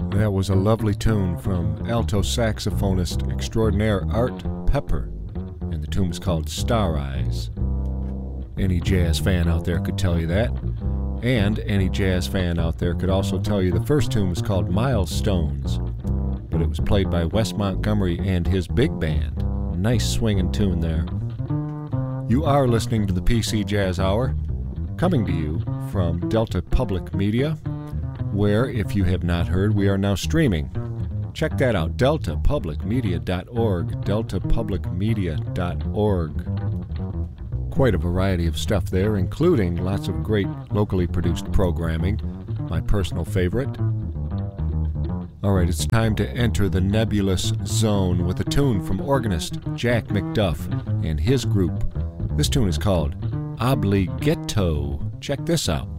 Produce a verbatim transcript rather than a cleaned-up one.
That was a lovely tune from alto saxophonist extraordinaire Art Pepper, and the tune was called Star Eyes. Any jazz fan out there could tell you that, and any jazz fan out there could also tell you the first tune was called Milestones, but it was played by Wes Montgomery and his big band. Nice swinging tune there. You are listening to the P C Jazz Hour, coming to you from Delta Public Media, where, if you have not heard, we are now streaming. Check that out, delta public media dot org, delta public media dot org. Quite a variety of stuff there, including lots of great locally produced programming, my personal favorite. All right, it's time to enter the nebulous zone with a tune from organist Jack McDuff and his group. This tune is called Obligato. Check this out.